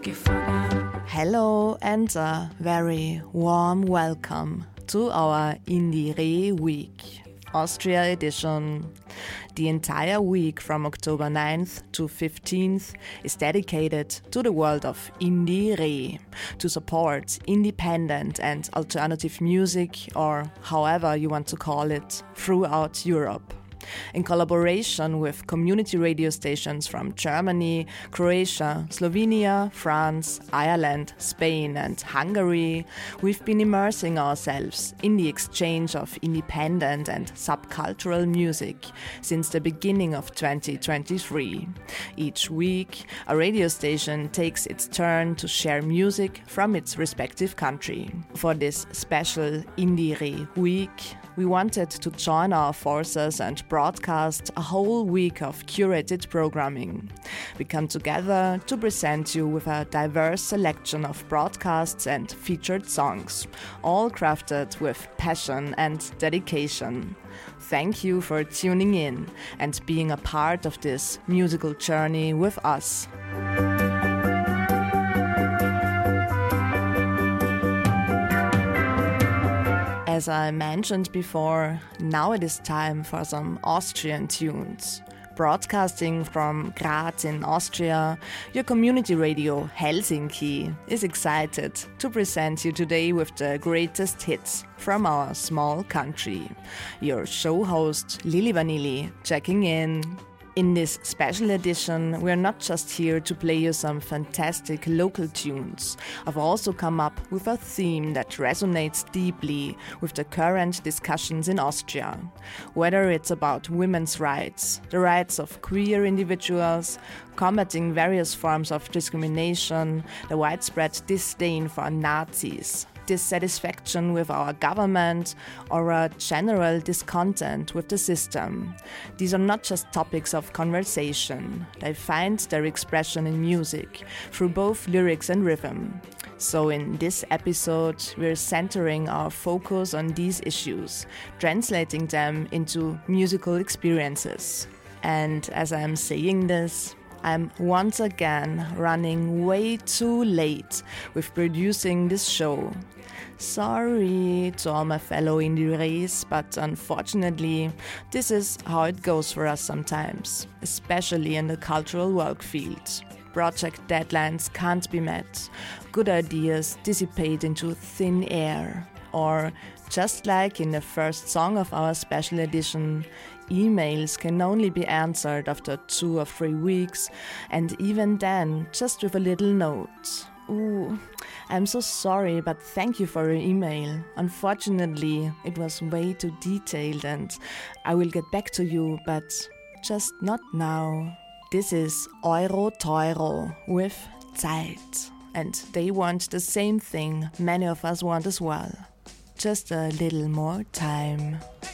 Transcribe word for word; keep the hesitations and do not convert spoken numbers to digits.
Hello and a very warm welcome to our Indie Re Week, Austria edition. The entire week from October ninth to fifteenth is dedicated to the world of Indie Re, to support independent and alternative music, or however you want to call it, throughout Europe. In collaboration with community radio stations from Germany, Croatia, Slovenia, France, Ireland, Spain and Hungary, we've been immersing ourselves in the exchange of independent and subcultural music since the beginning of twenty twenty-three. Each week, a radio station takes its turn to share music from its respective country. For this special Indie Re Week, we wanted to join our forces and broadcast a whole week of curated programming. We come together to present you with a diverse selection of broadcasts and featured songs, all crafted with passion and dedication. Thank you for tuning in and being a part of this musical journey with us. As I mentioned before, now it is time for some Austrian tunes. Broadcasting from Graz in Austria, your community radio Helsinki is excited to present you today with the greatest hits from our small country. Your show host Lili Vanilli checking in. In this special edition, we're not just here to play you some fantastic local tunes. I've also come up with a theme that resonates deeply with the current discussions in Austria. Whether it's about women's rights, the rights of queer individuals, combating various forms of discrimination, the widespread disdain for Nazis, dissatisfaction with our government, or a general discontent with the system. These are not just topics of conversation. They find their expression in music, through both lyrics and rhythm. So in this episode, we're centering our focus on these issues, translating them into musical experiences. And as I'm saying this, I'm once again running way too late with producing this show. Sorry to all my fellow indie rays, but unfortunately, this is how it goes for us sometimes, especially in the cultural work field. Project deadlines can't be met, good ideas dissipate into thin air, or just like in the first song of our special edition, emails can only be answered after two or three weeks, and even then, just with a little note. Ooh, I'm so sorry, but thank you for your email. Unfortunately, it was way too detailed and I will get back to you, but just not now. This is Euro Teuro with Zeit, and they want the same thing many of us want as well. Just a little more time.